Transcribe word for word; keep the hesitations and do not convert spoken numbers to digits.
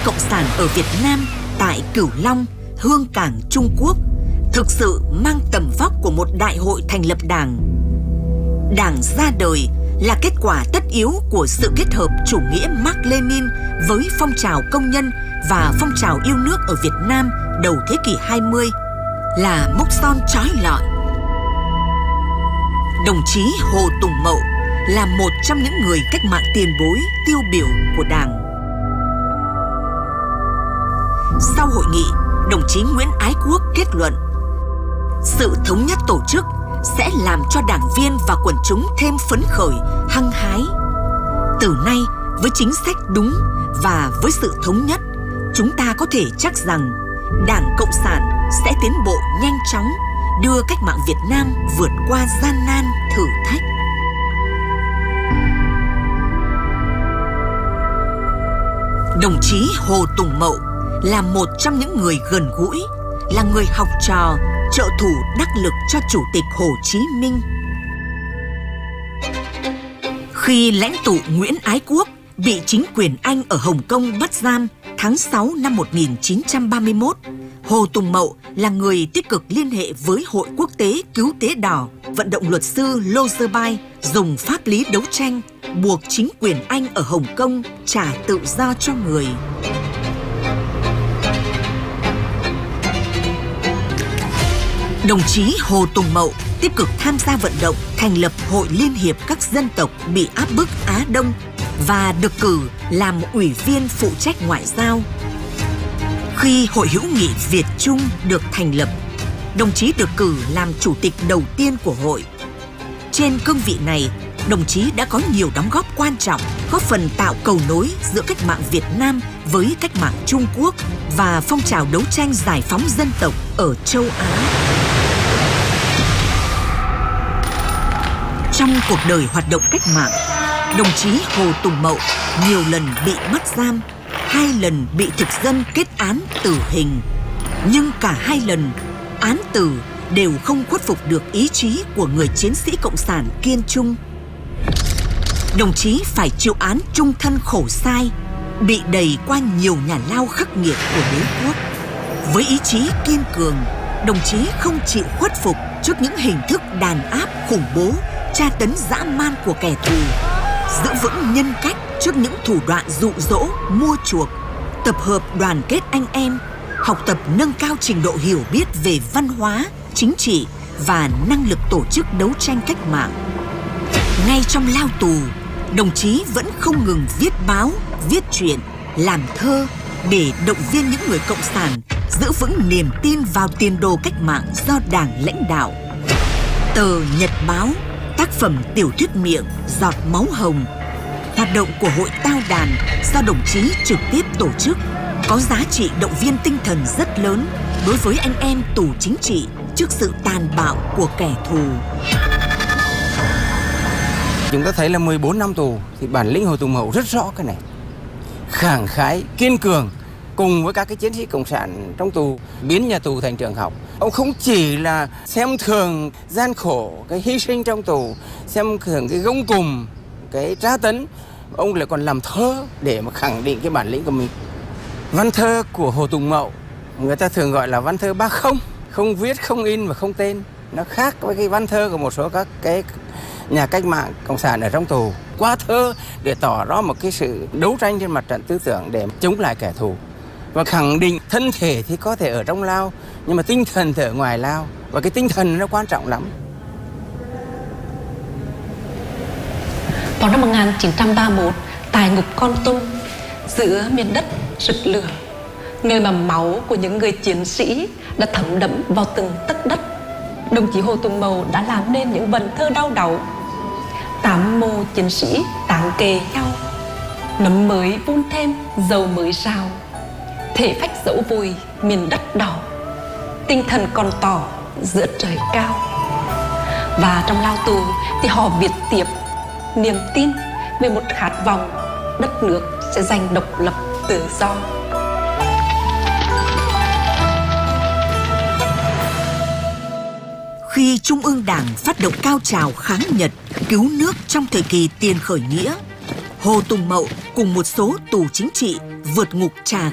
Cộng sản ở Việt Nam tại Cửu Long, Hương Cảng, Trung Quốc thực sự mang tầm vóc của một đại hội thành lập Đảng. Đảng ra đời là kết quả tất yếu của sự kết hợp chủ nghĩa Mác Lênin với phong trào công nhân và phong trào yêu nước ở Việt Nam đầu thế kỷ hai mươi, là mốc son chói lọi. Đồng chí Hồ Tùng Mậu là một trong những người cách mạng tiền bối tiêu biểu của Đảng. Sau hội nghị, đồng chí Nguyễn Ái Quốc kết luận: sự thống nhất tổ chức sẽ làm cho đảng viên và quần chúng thêm phấn khởi, hăng hái. Từ nay, với chính sách đúng và với sự thống nhất, chúng ta có thể chắc rằng Đảng Cộng sản sẽ tiến bộ nhanh chóng, đưa cách mạng Việt Nam vượt qua gian nan, thử thách. Đồng chí Hồ Tùng Mậu là một trong những người gần gũi, là người học trò, trợ thủ đắc lực cho Chủ tịch Hồ Chí Minh. Khi lãnh tụ Nguyễn Ái Quốc bị chính quyền Anh ở Hồng Kông bắt giam tháng sáu năm một nghìn chín trăm ba mươi mốt, Hồ Tùng Mậu là người tích cực liên hệ với Hội Quốc tế Cứu Tế Đỏ, vận động luật sư Lozerby dùng pháp lý đấu tranh, buộc chính quyền Anh ở Hồng Kông trả tự do cho người. Đồng chí Hồ Tùng Mậu tích cực tham gia vận động thành lập Hội Liên hiệp các dân tộc bị áp bức Á Đông và được cử làm ủy viên phụ trách ngoại giao. Khi Hội hữu nghị Việt Trung được thành lập, đồng chí được cử làm chủ tịch đầu tiên của hội. Trên cương vị này, đồng chí đã có nhiều đóng góp quan trọng, góp phần tạo cầu nối giữa cách mạng Việt Nam với cách mạng Trung Quốc và phong trào đấu tranh giải phóng dân tộc ở châu Á. Trong cuộc đời hoạt động cách mạng, đồng chí Hồ Tùng Mậu nhiều lần bị bắt giam, hai lần bị thực dân kết án tử hình. Nhưng cả hai lần, án tử đều không khuất phục được ý chí của người chiến sĩ Cộng sản kiên trung. Đồng chí phải chịu án chung thân khổ sai, bị đày qua nhiều nhà lao khắc nghiệt của đế quốc. Với ý chí kiên cường, đồng chí không chịu khuất phục trước những hình thức đàn áp khủng bố, tra tấn dã man của kẻ thù, giữ vững nhân cách trước những thủ đoạn dụ dỗ, mua chuộc, tập hợp đoàn kết anh em, học tập nâng cao trình độ hiểu biết về văn hóa, chính trị và năng lực tổ chức đấu tranh cách mạng. Ngay trong lao tù, đồng chí vẫn không ngừng viết báo, viết truyện, làm thơ để động viên những người cộng sản giữ vững niềm tin vào tiền đồ cách mạng do Đảng lãnh đạo. Tờ Nhật Báo, tác phẩm tiểu thuyết miệng Giọt máu hồng, hoạt động của Hội Tao đàn do đồng chí trực tiếp tổ chức, có giá trị động viên tinh thần rất lớn đối với anh em tù chính trị trước sự tàn bạo của kẻ thù. Chúng ta thấy là mười bốn năm tù thì bản lĩnh Hồ Tùng Mậu rất rõ cái này. Khẳng khái, kiên cường cùng với các cái chiến sĩ cộng sản trong tù biến nhà tù thành trường học. Ông không chỉ là xem thường gian khổ, cái hy sinh trong tù, xem thường cái gông cùm, cái tra tấn, ông lại còn làm thơ để mà khẳng định cái bản lĩnh của mình. Văn thơ của Hồ Tùng Mậu người ta thường gọi là văn thơ ba không, không viết, không in và không tên. Nó khác với cái văn thơ của một số các cái nhà cách mạng cộng sản ở trong tù. Qua thơ để tỏ rõ một cái sự đấu tranh trên mặt trận tư tưởng để chống lại kẻ thù, và khẳng định thân thể thì có thể ở trong lao nhưng mà tinh thần thì ở ngoài lao, và cái tinh thần nó quan trọng lắm. Vào năm một nghìn chín trăm ba mươi mốt, tại ngục Kon Tum, giữa miền đất rực lửa, nơi mà máu của những người chiến sĩ đã thấm đẫm vào từng tấc đất, đồng chí Hồ Tùng Mậu đã làm nên những vần thơ đau đáu. Tám mồ chiến sĩ táng kề nhau, nấm mới vun thêm, dầu mới rào, thể phách dẫu vùi miền đất đỏ, tinh thần còn tỏ giữa trời cao. Và trong lao tù thì họ viết tiếp niềm tin về một khát vọng đất nước sẽ giành độc lập tự do. Khi Trung ương Đảng phát động cao trào kháng Nhật, cứu nước trong thời kỳ tiền khởi nghĩa, Hồ Tùng Mậu cùng một số tù chính trị vượt ngục Trà